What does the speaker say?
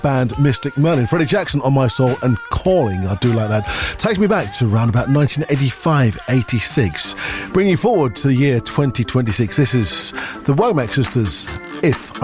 band Mystic Merlin. Freddie Jackson, On My Soul, and Calling. I do like that. Takes me back to around about 1985-86. Bringing you forward to the year 2026. This is the Womack Sisters, If